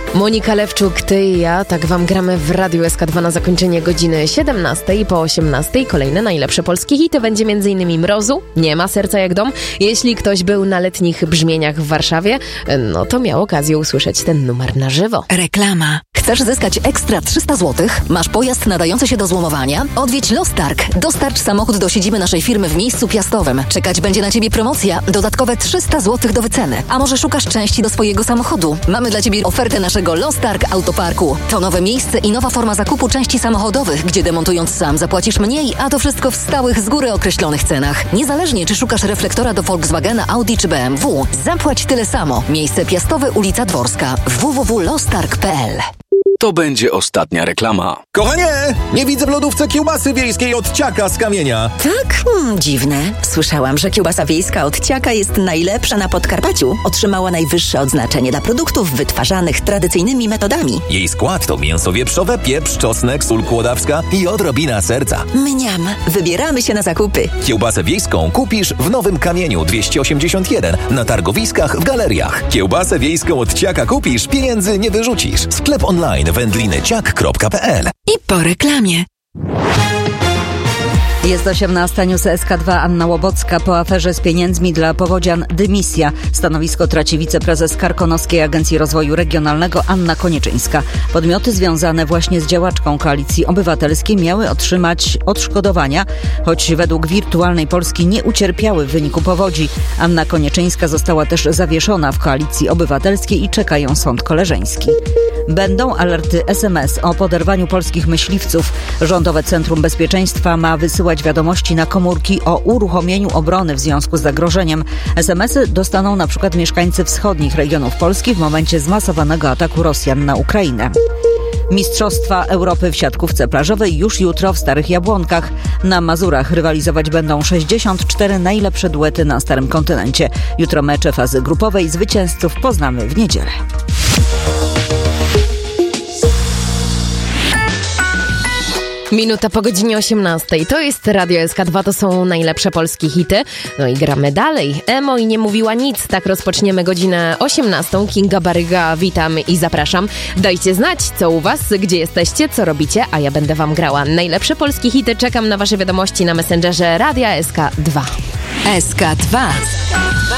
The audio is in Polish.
Monika Lewczuk, ty i ja, tak wam gramy w Radiu SK2 na zakończenie godziny 17 i po 18. Kolejne najlepsze polskie hity. Będzie m.in. Mrozu, Nie ma serca jak dom. Jeśli ktoś był na letnich brzmieniach w Warszawie, no to miał okazję usłyszeć ten numer na żywo. Reklama. Chcesz zyskać ekstra 300 zł? Masz pojazd nadający się do złomowania? Odwiedź Lostarg. Dostarcz samochód do siedziby naszej firmy w miejscu piastowym. Czekać będzie na Ciebie promocja. Dodatkowe 300 zł do wyceny. A może szukasz części do swojego samochodu? Mamy dla Ciebie ofertę naszego Lostarg Autoparku. To nowe miejsce i nowa forma zakupu części samochodowych, gdzie demontując sam zapłacisz mniej, a to wszystko w stałych, z góry określonych cenach. Niezależnie czy szukasz reflektora do Volkswagena, Audi czy BMW, zapłać tyle samo. Miejsce piastowe, ulica Dworska. www.lostarg.pl. To będzie ostatnia reklama. Kochanie, nie widzę w lodówce kiełbasy wiejskiej od Ciaka z Kamienia. Tak? Dziwne. Słyszałam, że kiełbasa wiejska od Ciaka jest najlepsza na Podkarpaciu. Otrzymała najwyższe odznaczenie dla produktów wytwarzanych tradycyjnymi metodami. Jej skład to mięso wieprzowe, pieprz, czosnek, sól kłodawska i odrobina serca. Mniam. Wybieramy się na zakupy. Kiełbasę wiejską kupisz w Nowym Kamieniu 281 na targowiskach, w galeriach. Kiełbasę wiejską od Ciaka kupisz, pieniędzy nie wyrzucisz. Sklep online wędlineciak.pl. I po reklamie. Jest 18, news SK2, Anna Łobocka. Po aferze z pieniędzmi dla powodzian dymisja. Stanowisko traci wiceprezes Karkonoskiej Agencji Rozwoju Regionalnego Anna Konieczyńska. Podmioty związane właśnie z działaczką Koalicji Obywatelskiej miały otrzymać odszkodowania, choć według Wirtualnej Polski nie ucierpiały w wyniku powodzi. Anna Konieczyńska została też zawieszona w Koalicji Obywatelskiej i czeka ją sąd koleżeński. Będą alerty SMS o poderwaniu polskich myśliwców. Rządowe Centrum Bezpieczeństwa ma wysyłać wiadomości na komórki o uruchomieniu obrony w związku z zagrożeniem. SMS-y dostaną na przykład mieszkańcy wschodnich regionów Polski w momencie zmasowanego ataku Rosjan na Ukrainę. Mistrzostwa Europy w siatkówce plażowej już jutro w Starych Jabłonkach. Na Mazurach rywalizować będą 64 najlepsze duety na Starym Kontynencie. Jutro mecze fazy grupowej. Zwycięzców poznamy w niedzielę. Minuta po godzinie 18. To jest Radio SK2, to są najlepsze polskie hity. No i gramy dalej. Emo i nie mówiła nic. Tak rozpoczniemy godzinę 18. Kinga Baryga, witam i zapraszam. Dajcie znać, co u was, gdzie jesteście, co robicie, a ja będę wam grała najlepsze polskie hity. Czekam na wasze wiadomości na Messengerze Radia SK2. SK2.